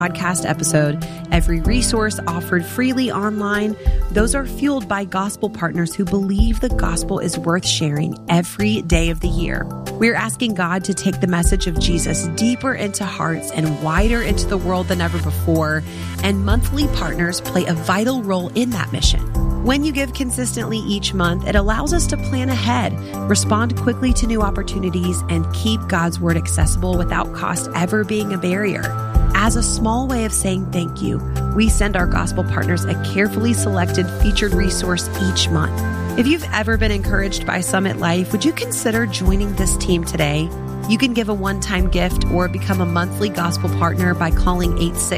podcast episode, every resource offered freely online, those are fueled by gospel partners who believe the gospel is worth sharing every day of the year. We're asking God to take the message of Jesus deeper into hearts and wider into the world than ever before, and monthly partners play a vital role in that mission. When you give consistently each month, it allows us to plan ahead, respond quickly to new opportunities, and keep God's word accessible without cost ever being a barrier. As a small way of saying thank you, we send our gospel partners a carefully selected featured resource each month. If you've ever been encouraged by Summit Life, would you consider joining this team today? You can give a one-time gift or become a monthly gospel partner by calling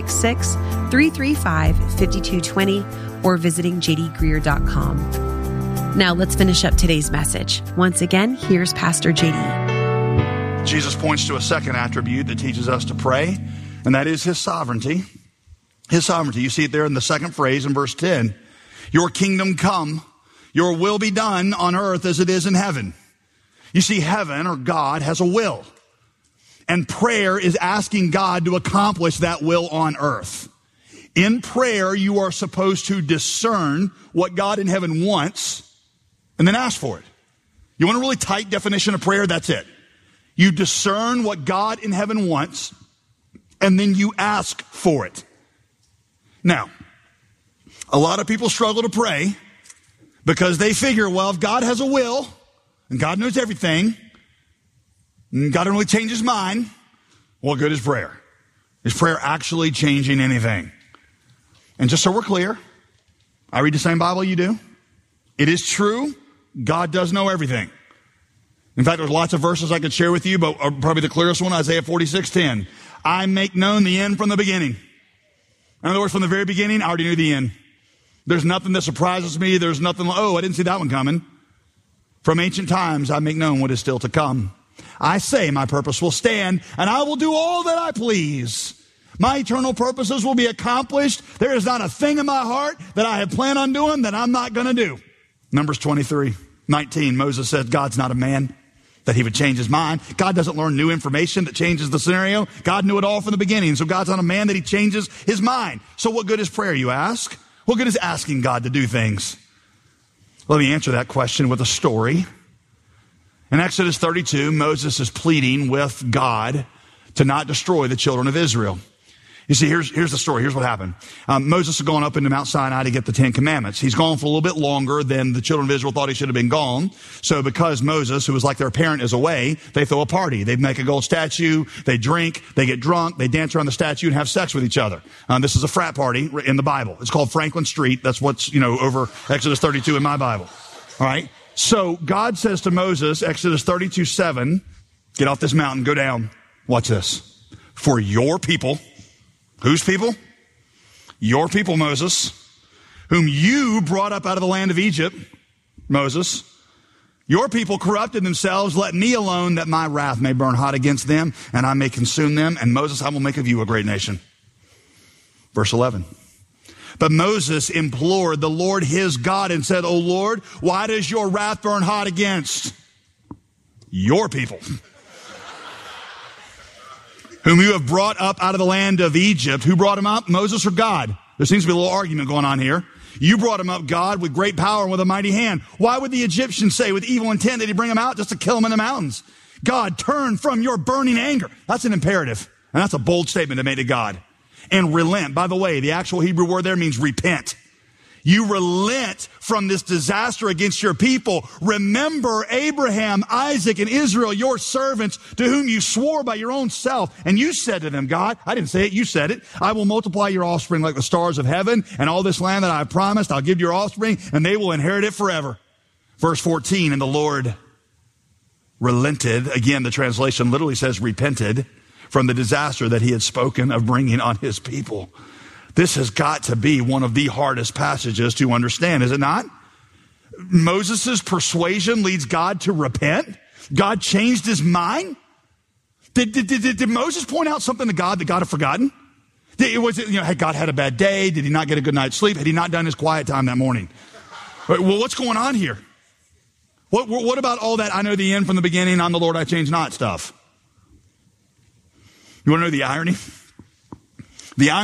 866-335-5220 or visiting jdgreer.com. Now let's finish up today's message. Once again, here's Pastor JD. Jesus points to a second attribute that teaches us to pray, and that is his sovereignty. His sovereignty. You see it there in the second phrase in verse 10. Your kingdom come, your will be done on earth as it is in heaven. You see, heaven or God has a will, and prayer is asking God to accomplish that will on earth. In prayer, you are supposed to discern what God in heaven wants and then ask for it. You want a really tight definition of prayer? That's it. You discern what God in heaven wants and then you ask for it. Now, a lot of people struggle to pray because they figure, well, if God has a will and God knows everything and God don't really change his mind, what good is prayer? Is prayer actually changing anything? And just so we're clear, I read the same Bible you do. It is true, God does know everything. In fact, there's lots of verses I could share with you, but probably the clearest one, Isaiah 46:10. I make known the end from the beginning. In other words, from the very beginning, I already knew the end. There's nothing that surprises me. There's nothing, I didn't see that one coming. From ancient times, I make known what is still to come. I say my purpose will stand, and I will do all that I please. My eternal purposes will be accomplished. There is not a thing in my heart that I have planned on doing that I'm not going to do. Numbers 23:19, Moses said, God's not a man that he would change his mind. God doesn't learn new information that changes the scenario. God knew it all from the beginning. So God's not a man that he changes his mind. So what good is prayer, you ask? What good is asking God to do things? Let me answer that question with a story. In Exodus 32, Moses is pleading with God to not destroy the children of Israel. You see, here's the story. Here's what happened. Moses had gone up into Mount Sinai to get the 10 Commandments. He's gone for a little bit longer than the children of Israel thought he should have been gone. So because Moses, who was like their parent, is away, they throw a party. They make a gold statue. They drink. They get drunk. They dance around the statue and have sex with each other. This is a frat party in the Bible. It's called Franklin Street. That's what's, over Exodus 32 in my Bible. All right. So God says to Moses, Exodus 32:7, get off this mountain, go down. Watch this. For your people. Whose people? Your people, Moses, whom you brought up out of the land of Egypt, Moses. Your people corrupted themselves. Let me alone that my wrath may burn hot against them and I may consume them. And Moses, I will make of you a great nation. Verse 11. But Moses implored the Lord his God and said, O Lord, why does your wrath burn hot against your people? Whom you have brought up out of the land of Egypt. Who brought him up? Moses or God? There seems to be a little argument going on here. You brought him up, God, with great power and with a mighty hand. Why would the Egyptians say with evil intent did he bring him out? Just to kill him in the mountains. God, turn from your burning anger. That's an imperative. And that's a bold statement to make to God. And relent. By the way, the actual Hebrew word there means repent. You relent from this disaster against your people. Remember Abraham, Isaac, and Israel, your servants, to whom you swore by your own self. And you said to them, God, I didn't say it, you said it. I will multiply your offspring like the stars of heaven, and all this land that I have promised, I'll give your offspring, and they will inherit it forever. Verse 14, and the Lord relented. Again, the translation literally says repented from the disaster that he had spoken of bringing on his people. This has got to be one of the hardest passages to understand, is it not? Moses' persuasion leads God to repent. God changed his mind. Did Moses point out something to God that God had forgotten? Had God had a bad day? Did he not get a good night's sleep? Had he not done his quiet time that morning? Well, what's going on here? What about all that I know the end from the beginning, I'm the Lord, I change not stuff? You want to know the irony? The